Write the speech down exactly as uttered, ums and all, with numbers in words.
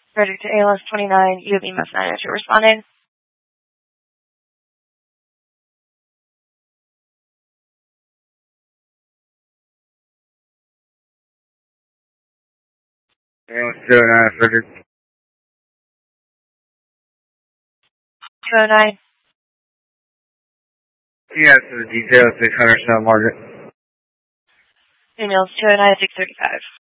Project to A L S twenty-nine, U of E M S manager responding. A L S two oh nine, Frederick. two oh nine. Yes, the details, six hundred South Market. Emails two oh nine six thirty-five.